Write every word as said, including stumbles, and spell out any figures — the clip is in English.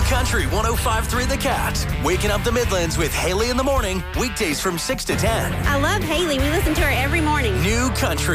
Country one oh five point three The Cat. Waking up the Midlands with Haley in the morning. Weekdays from six to ten. I love Haley. We listen to her every morning. New Country